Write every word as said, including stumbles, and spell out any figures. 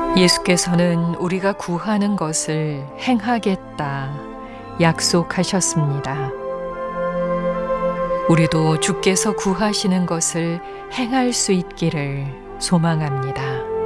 예수께서는 우리가 구하는 것을 행하겠다 약속하셨습니다. 우리도 주께서 구하시는 것을 행할 수 있기를 소망합니다.